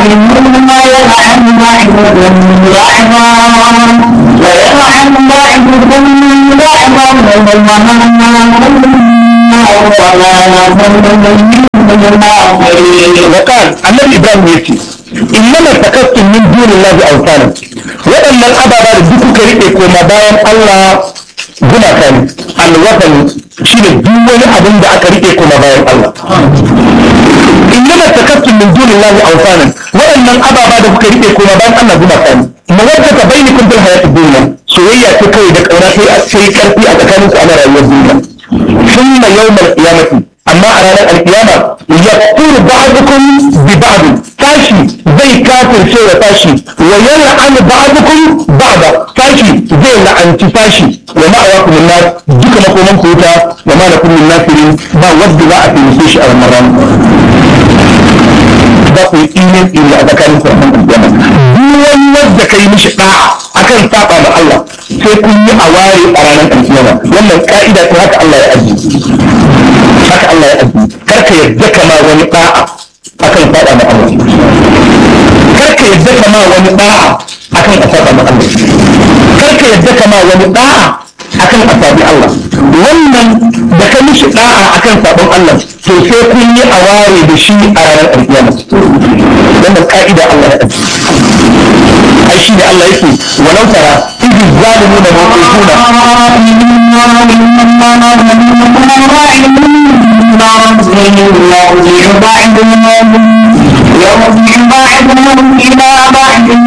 منهما يلعن بعضهم بعضا ويلعن بعضهم بعضا وقال النبي إبراهيم يكي إنما اتخذتم من دون الله أوثانا وأن الأبا دك كريئك وما باين الله هنا كان الوطن شيء الدول أبن دا كريئك وما باين الله إنما اتخذتم من دون الله أوثانا وأن الأبا دك كريئك وما باين الله هنا كان مودة بينكم في الحياة الدنيا سوية تكوي دك أوراكي أكسي كرتي أتكانوك على رأي الدنيا ثم يوم القيامة أما على القيامة يكفر بعضكم ببعض تاشي زي كافر شيء تاشي ويلعن بعضكم بعضا تاشي زي لعن تاشي ومأواكم الناس دك مقومن كوتا وما لكم من ناصرين ما ود لا أتنسيش على المرام باقي إيمان إلا أذكاركم من القيامة دون ود كي مش akan saba da Allah sai kun yi awari a ranar alkiyama wannan ka'ida ta haka Allah ya aji haka Allah ya aji karka yadda kama wani da'a akan saba da Allah karka yadda kama wani da'a akan saba da Allah karka yadda kama wani da'a akan asabi Allah wannan da ka mishi da'a akan sabon Allah to sai kun yi awari da shi a ranar alkiyama wannan ka'ida Allah ya aji ai shi ne Allah yake walau tara izi zalimuna mawqifuna يرجع بعضهم إلى بعض